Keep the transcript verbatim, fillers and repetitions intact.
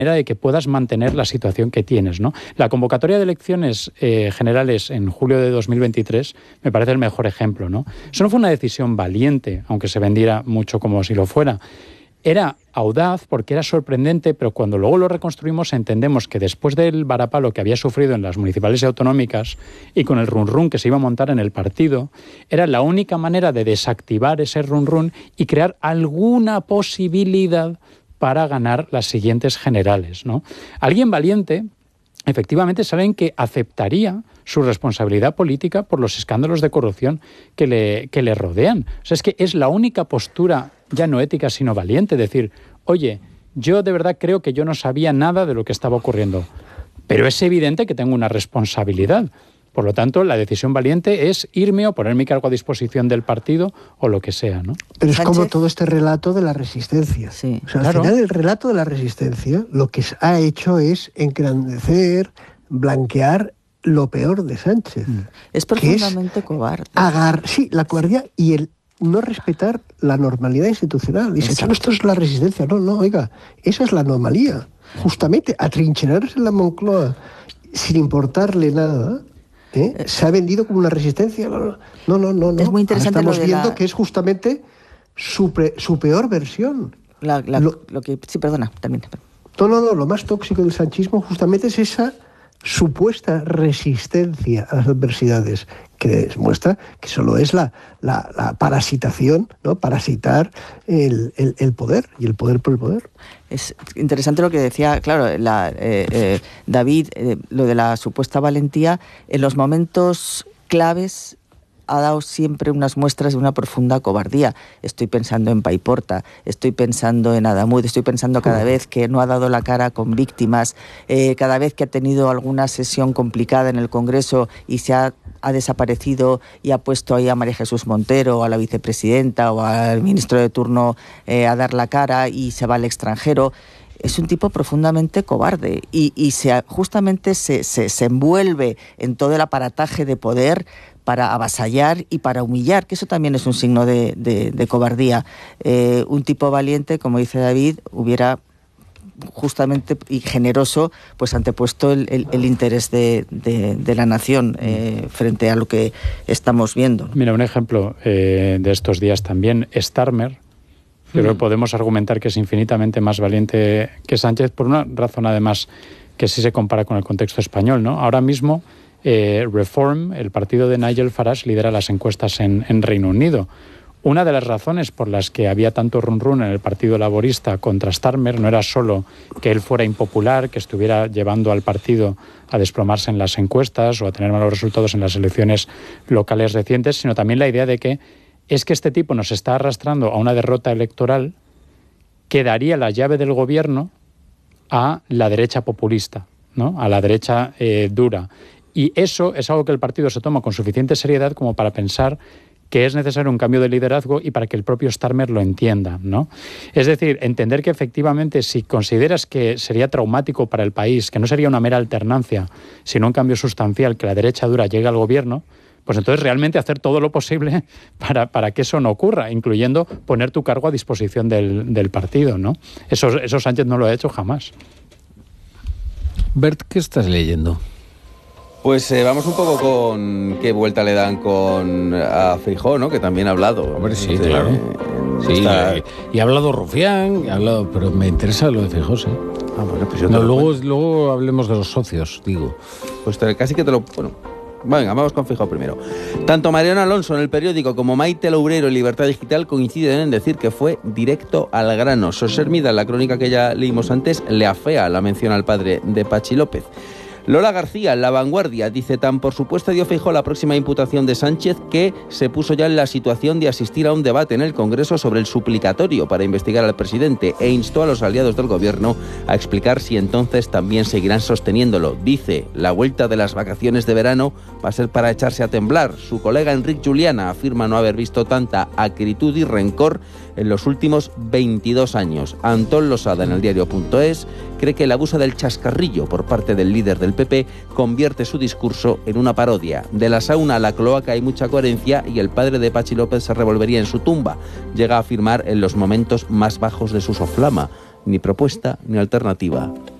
de que puedas mantener la situación que tienes, ¿no? La convocatoria de elecciones eh, generales en julio de dos mil veintitrés me parece el mejor ejemplo, ¿no? Eso no fue una decisión valiente, aunque se vendiera mucho como si lo fuera. Era audaz porque era sorprendente, pero cuando luego lo reconstruimos entendemos que después del varapalo que había sufrido en las municipales y autonómicas y con el run run que se iba a montar en el partido, era la única manera de desactivar ese run run y crear alguna posibilidad para ganar las siguientes generales, ¿no? Alguien valiente, efectivamente, es alguien que aceptaría su responsabilidad política por los escándalos de corrupción que le, que le rodean. O sea, es que es la única postura, ya no ética, sino valiente, decir, oye, yo de verdad creo que yo no sabía nada de lo que estaba ocurriendo, pero es evidente que tengo una responsabilidad. Por lo tanto, la decisión valiente es irme o poner mi cargo a disposición del partido o lo que sea, ¿no? Pero es Sánchez, como todo este relato de la resistencia. Sí, o sea, claro. Al final el relato de la resistencia lo que ha hecho es engrandecer, blanquear lo peor de Sánchez. Es profundamente es cobarde. Agar, sí, la cobardía y el no respetar la normalidad institucional. Dice, no, esto es la resistencia. No, no, oiga, esa es la anomalía. Justamente, atrincherarse en la Moncloa sin importarle nada... ¿Eh? ¿Se ha vendido como una resistencia? No, no, no. no. Es muy interesante. Ahora estamos lo de viendo la... que es justamente su, pre, su peor versión. La, la, lo, lo que, sí, perdona, también. No, no, no. Lo más tóxico del sanchismo justamente es esa supuesta resistencia a las adversidades, que demuestra que solo es la, la, la parasitación, ¿no? Parasitar el, el, el poder y el poder por el poder. Es interesante lo que decía, claro, la, eh, eh, David, eh, lo de la supuesta valentía. En los momentos claves ha dado siempre unas muestras de una profunda cobardía. Estoy pensando en Paiporta, estoy pensando en Adamud, estoy pensando cada vez que no ha dado la cara con víctimas, eh, cada vez que ha tenido alguna sesión complicada en el Congreso y se ha, ha desaparecido y ha puesto ahí a María Jesús Montero, o a la vicepresidenta o al ministro de turno eh, a dar la cara y se va al extranjero. Es un tipo profundamente cobarde y, y se, justamente se, se, se envuelve en todo el aparataje de poder para avasallar y para humillar, que eso también es un signo de, de, de cobardía. Eh, un tipo valiente, como dice David, hubiera justamente y generoso, pues antepuesto el, el, el interés de, de, de la nación eh, frente a lo que estamos viendo. Mira, un ejemplo eh, de estos días también, Starmer. Yo creo que podemos argumentar que es infinitamente más valiente que Sánchez por una razón, además, que sí se compara con el contexto español, ¿no? Ahora mismo, eh, Reform, el partido de Nigel Farage, lidera las encuestas en, en Reino Unido. Una de las razones por las que había tanto run run en el Partido Laborista contra Starmer no era solo que él fuera impopular, que estuviera llevando al partido a desplomarse en las encuestas o a tener malos resultados en las elecciones locales recientes, sino también la idea de que es que este tipo nos está arrastrando a una derrota electoral que daría la llave del gobierno a la derecha populista, ¿no? A la derecha eh, dura. Y eso es algo que el partido se toma con suficiente seriedad como para pensar que es necesario un cambio de liderazgo y para que el propio Starmer lo entienda, ¿no? Es decir, entender que efectivamente si consideras que sería traumático para el país, que no sería una mera alternancia, sino un cambio sustancial, que la derecha dura llegue al gobierno, pues entonces realmente hacer todo lo posible para, para que eso no ocurra, incluyendo poner tu cargo a disposición del, del partido, ¿no? Eso, eso Sánchez no lo ha hecho jamás. Bert, ¿qué estás leyendo? Pues eh, vamos un poco con qué vuelta le dan con a Feijóo, ¿no? Que también ha hablado. Hombre, sí, de, claro. Sí, esta... y, y ha hablado Rufián, y ha hablado, pero me interesa lo de Feijóo, ¿sí? Ah, bueno, pues yo no, te lo luego, luego hablemos de los socios, digo. Pues te, casi que te lo... Bueno, venga, vamos con Feijóo primero. Tanto Mariano Alonso en El Periódico como Maite Loureiro en Libertad Digital coinciden en decir que fue directo al grano. Sos Hermida, en la crónica que ya leímos antes, le afea la mención al padre de Pachi López. Lola García, en La Vanguardia, dice: tan por supuesto dio Feijóo la próxima imputación de Sánchez que se puso ya en la situación de asistir a un debate en el Congreso sobre el suplicatorio para investigar al presidente e instó a los aliados del gobierno a explicar si entonces también seguirán sosteniéndolo. Dice: la vuelta de las vacaciones de verano va a ser para echarse a temblar. Su colega Enric Juliana afirma no haber visto tanta acritud y rencor en los últimos veintidós años. Antón Losada, en el diario punto es, cree que el abuso del chascarrillo por parte del líder del P P convierte su discurso en una parodia. De la sauna a la cloaca hay mucha coherencia y el padre de Pachi López se revolvería en su tumba. Llega a afirmar en los momentos más bajos de su soflama. ni propuesta, ni alternativa.